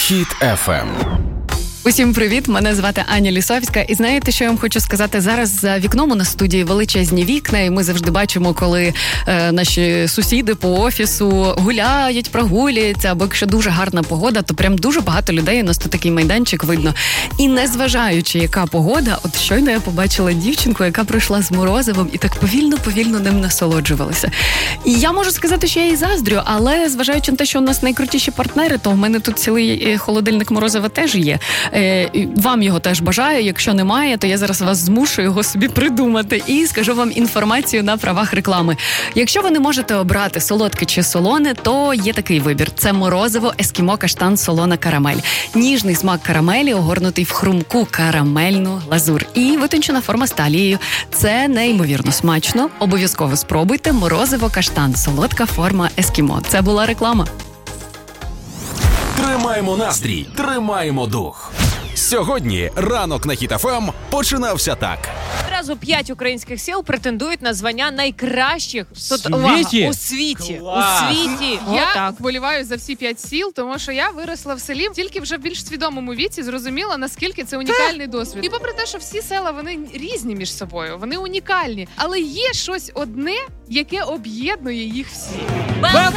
Хіт FM. Усім привіт, мене звати Аня Лісовська. І знаєте, що я вам хочу сказати? Зараз за вікном у нас в студії величезні вікна, і ми завжди бачимо, коли наші сусіди по офісу гуляють, прогулюються, або якщо дуже гарна погода, то прям дуже багато людей, у нас тут такий майданчик видно. І незважаючи, яка погода, от щойно я побачила дівчинку, яка прийшла з морозивом і так повільно ним насолоджувалася. І я можу сказати, що я їй заздрю, але зважаючи на те, що у нас найкрутіші партнери, то в мене тут цілий холодильник морозива теж є. Вам його теж бажаю. Якщо немає, то я зараз вас змушу його собі придумати і скажу вам інформацію на правах реклами. Якщо ви не можете обрати солодке чи солоне, то є такий вибір. Це морозиво ескімо каштан солона карамель. Ніжний смак карамелі, огорнутий в хрумку карамельну глазур. І витончена форма з талією. Це неймовірно смачно. Обов'язково спробуйте морозиво каштан, солодка форма ескімо. Це була реклама. Тримаємо настрій, тримаємо дух. Сьогодні ранок на Хіт FM починався так. Одразу 5 українських сіл претендують на звання найкращих у світі? У світі. Клас. У світі. Я Отак. вболіваю за всі 5 сіл, тому що я виросла в селі, тільки вже в більш свідомому віці зрозуміла, наскільки це унікальний досвід. І попри те, що всі села, вони різні між собою, вони унікальні, але є щось одне, яке об'єднує їх всі.